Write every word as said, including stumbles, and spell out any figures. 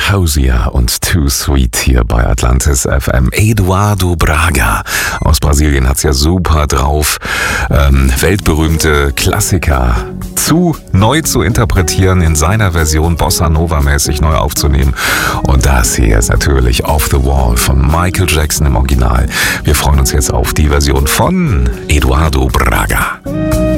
Hosier und Too Sweet hier bei Atlantis F M. Eduardo Braga aus Brasilien hat's ja super drauf, ähm, weltberühmte Klassiker zu neu zu interpretieren, in seiner Version Bossa Nova mäßig neu aufzunehmen. Und das hier ist natürlich Off the Wall von Michael Jackson im Original. Wir freuen uns jetzt auf die Version von Eduardo Braga.